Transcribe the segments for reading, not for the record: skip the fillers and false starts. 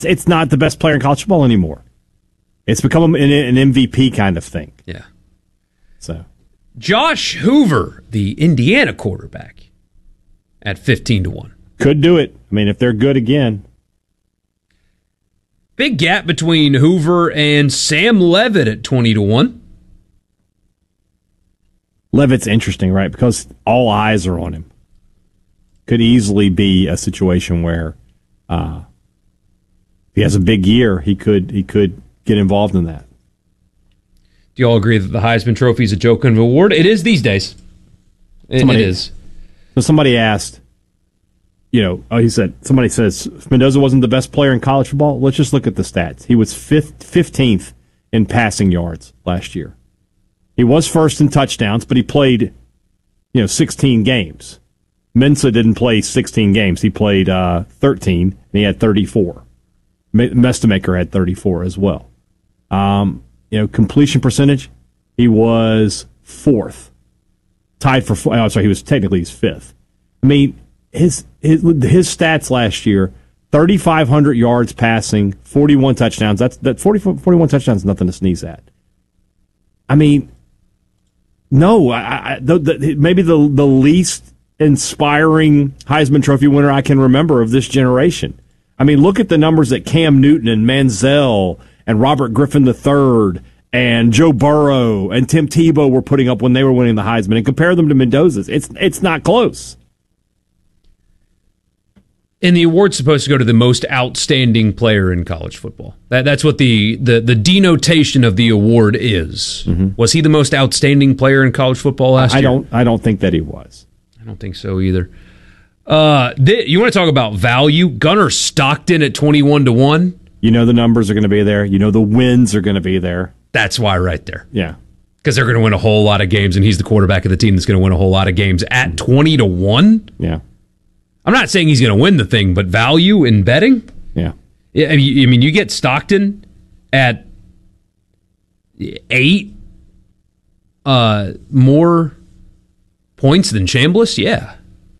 It's not the best player in college football anymore. It's become an MVP kind of thing. Yeah. So, Josh Hoover, the Indiana quarterback, at 15-1. Could do it. I mean, if they're good again. Big gap between Hoover and Sam Levitt at 20-1. Levitt's interesting, right? Because all eyes are on him. Could easily be a situation where if he has a big year, he could get involved in that. Do you all agree that the Heisman Trophy is a joke of an award? It is these days. It is. So somebody asked, somebody says Mendoza wasn't the best player in college football. Let's just look at the stats. He was 15th in passing yards last year. He was first in touchdowns, but he played, 16 games. Mensa didn't play 16 games. He played 13, and he had 34. Mestamaker had 34 as well. Completion percentage, he was fourth. Tied for, he was technically fifth. I mean, his stats last year, 3,500 yards passing, 41 touchdowns. That 41 touchdowns is nothing to sneeze at. I mean, no, maybe the least inspiring Heisman Trophy winner I can remember of this generation. I mean, look at the numbers that Cam Newton and Manziel and Robert Griffin III and Joe Burrow and Tim Tebow were putting up when they were winning the Heisman, and compare them to Mendoza's. It's not close. And the award's supposed to go to the most outstanding player in college football. That's what the denotation of the award is. Mm-hmm. Was he the most outstanding player in college football last year? I don't think that he was. I don't think so either. You want to talk about value? Gunnar Stockton at 21-1. You know the numbers are going to be there. You know the wins are going to be there. That's why right there. Yeah. Because they're going to win a whole lot of games, and he's the quarterback of the team that's going to win a whole lot of games at 20-1. Yeah. I'm not saying he's going to win the thing, but value in betting? Yeah. I mean, you get Stockton at 8 more points than Chambliss? Yeah.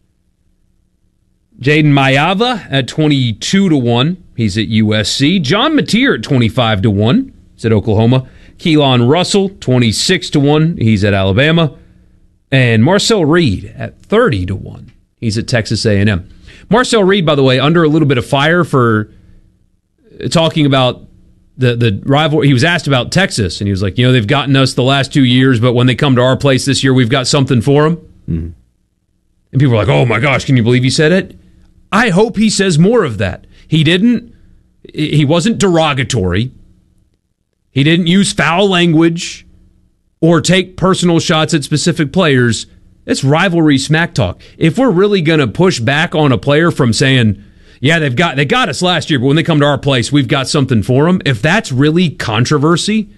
Jaden Mayava at 22-1. He's at USC. John Mateer at 25-1. He's at Oklahoma. Keelan Russell, 26-1. He's at Alabama. And Marcel Reed at 30-1. He's at Texas A&M. Marcel Reed, by the way, under a little bit of fire for talking about the rival. He was asked about Texas, and he was like, they've gotten us the last 2 years, but when they come to our place this year, we've got something for them. Mm-hmm. And people were like, oh my gosh, can you believe he said it? I hope he says more of that. He wasn't derogatory. He didn't use foul language or take personal shots at specific players. It's rivalry smack talk. If we're really going to push back on a player from saying, yeah, they got us last year, but when they come to our place, we've got something for them. If that's really controversy,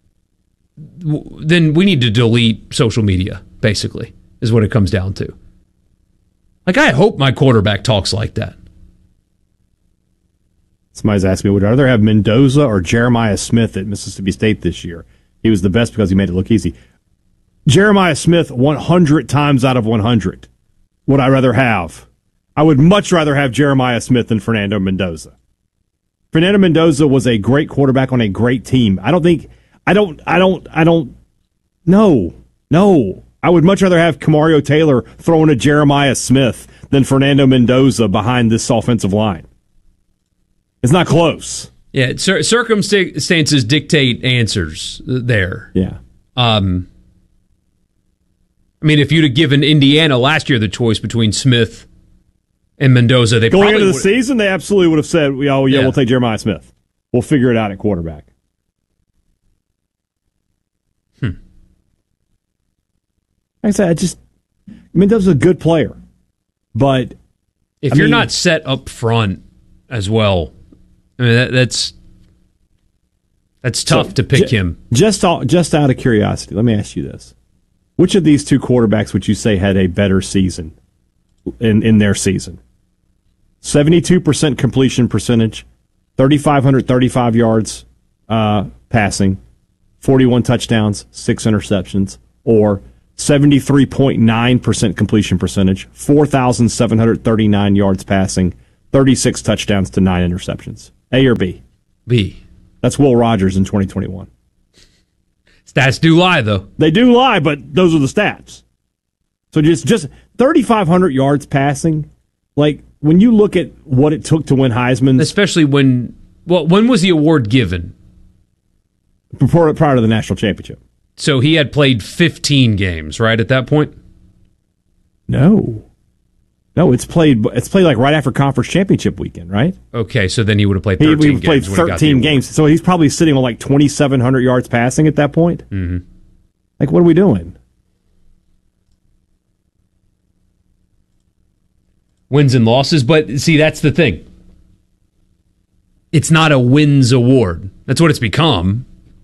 then we need to delete social media, basically, is what it comes down to. Like, I hope my quarterback talks like that. Somebody's asked me, would I rather have Mendoza or Jeremiah Smith at Mississippi State this year? He was the best because he made it look easy. Jeremiah Smith 100 times out of 100 would I rather have. I would much rather have Jeremiah Smith than Fernando Mendoza. Fernando Mendoza was a great quarterback on a great team. I would much rather have Kamario Taylor throwing to Jeremiah Smith than Fernando Mendoza behind this offensive line. It's not close. Yeah, circumstances dictate answers there. Yeah. I mean, if you'd have given Indiana last year the choice between Smith and Mendoza, they going probably into the season, they absolutely would have said, we'll take Jeremiah Smith. We'll figure it out at quarterback. Like I said, Mendoza's a good player, but if you're not set up front as well, I mean that's tough to pick him. Just out of curiosity, let me ask you this: which of these two quarterbacks would you say had a better season in their season? 72% completion percentage, 3,535 yards passing, 41 touchdowns, 6 interceptions, or 73.9% completion percentage, 4,739 yards passing, 36 touchdowns to 9 interceptions. A or B? B. That's Will Rogers in 2021. Stats do lie, though. They do lie, but those are the stats. So just 3,500 yards passing. Like, when you look at what it took to win Heisman, especially when was the award given? Prior to the national championship. So he had played 15 games, right, at that point? No, it's played like right after conference championship weekend, right? Okay, so then he would have played 13 games. He played 13 games, so he's probably sitting on like 2,700 yards passing at that point. Mm-hmm. Like, what are we doing? Wins and losses, but see, that's the thing. It's not a wins award. That's what it's become.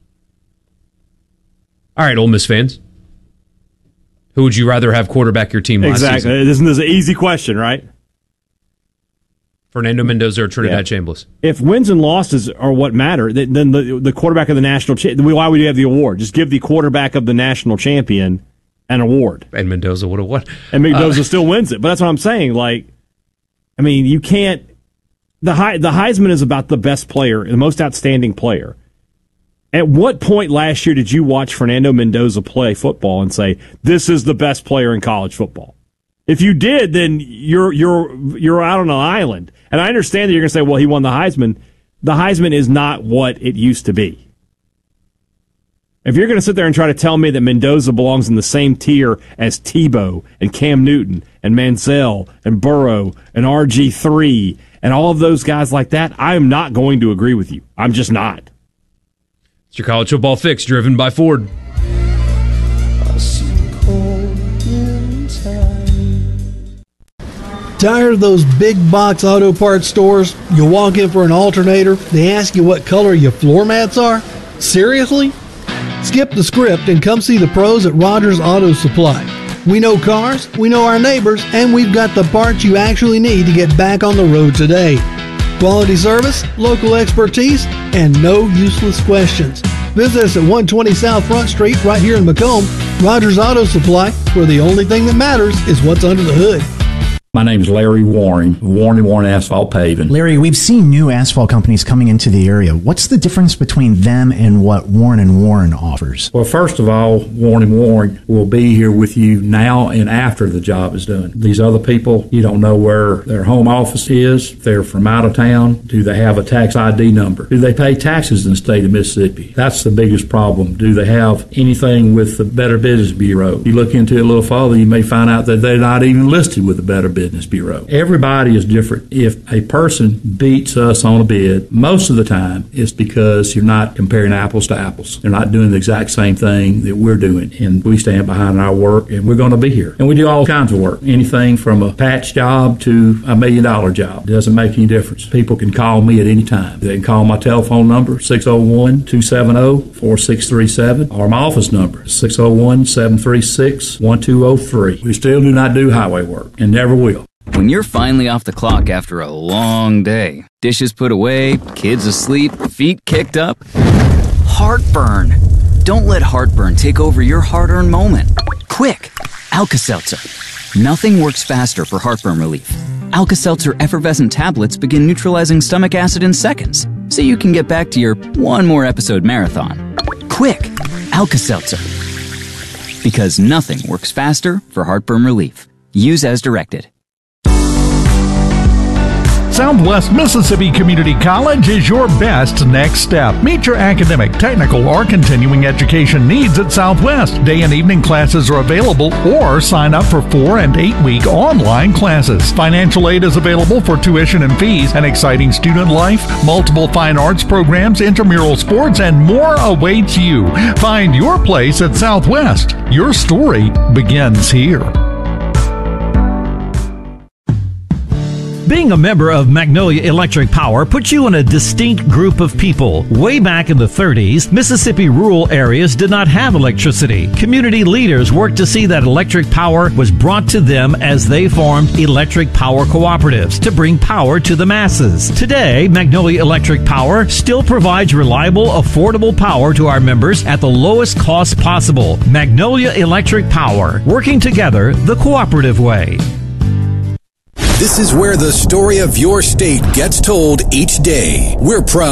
All right, Ole Miss fans. Who would you rather have quarterback your team last season? Exactly. This is an easy question, right? Fernando Mendoza or Trinidad Chambliss? If wins and losses are what matter, then the quarterback of the national champion, why would you have the award? Just give the quarterback of the national champion an award. And Mendoza would have won. And Mendoza still wins it. But that's what I'm saying. Like, I mean, you can't... The Heisman is about the best player, the most outstanding player. At what point last year did you watch Fernando Mendoza play football and say, this is the best player in college football? If you did, then you're out on an island. And I understand that you're going to say, well, he won the Heisman. The Heisman is not what it used to be. If you're going to sit there and try to tell me that Mendoza belongs in the same tier as Tebow and Cam Newton and Manziel and Burrow and RG3 and all of those guys like that, I am not going to agree with you. I'm just not. It's your college football fix, driven by Ford. Tired of those big box auto parts stores? You walk in for an alternator, they ask you what color your floor mats are? Seriously? Skip the script and come see the pros at Rogers Auto Supply. We know cars, we know our neighbors, and we've got the parts you actually need to get back on the road today. Quality service, local expertise, and no useless questions. Visit us at 120 South Front Street right here in Macomb. Rogers Auto Supply, where the only thing that matters is what's under the hood. My name is Larry Warren, Warren Asphalt Paving. Larry, we've seen new asphalt companies coming into the area. What's the difference between them and what Warren & Warren offers? Well, first of all, Warren will be here with you now and after the job is done. These other people, you don't know where their home office is. If they're from out of town, do they have a tax ID number? Do they pay taxes in the state of Mississippi? That's the biggest problem. Do they have anything with the Better Business Bureau? You look into it a little further, you may find out that they're not even listed with the Better Business Bureau. Everybody is different. If a person beats us on a bid, most of the time it's because you're not comparing apples to apples. They're not doing the exact same thing that we're doing, and we stand behind our work, and we're going to be here. And we do all kinds of work, anything from a patch job to $1 million job. It doesn't make any difference. People can call me at any time. They can call my telephone number, 601-270-4637, or my office number, 601-736-1203. We still do not do highway work, and never will. When you're finally off the clock after a long day, dishes put away, kids asleep, feet kicked up, heartburn. Don't let heartburn take over your hard-earned moment. Quick, Alka-Seltzer. Nothing works faster for heartburn relief. Alka-Seltzer effervescent tablets begin neutralizing stomach acid in seconds, so you can get back to your one more episode marathon. Quick, Alka-Seltzer. Because nothing works faster for heartburn relief. Use as directed. Southwest Mississippi Community College is your best next step. Meet your academic, technical, or continuing education needs at Southwest. Day and evening classes are available, or sign up for 4- and 8-week online classes. Financial aid is available for tuition and fees, an exciting student life, multiple fine arts programs, intramural sports, and more awaits you. Find your place at Southwest. Your story begins here. Being a member of Magnolia Electric Power puts you in a distinct group of people. Way back in the 30s, Mississippi rural areas did not have electricity. Community leaders worked to see that electric power was brought to them as they formed electric power cooperatives to bring power to the masses. Today, Magnolia Electric Power still provides reliable, affordable power to our members at the lowest cost possible. Magnolia Electric Power, working together the cooperative way. This is where the story of your state gets told each day. We're proud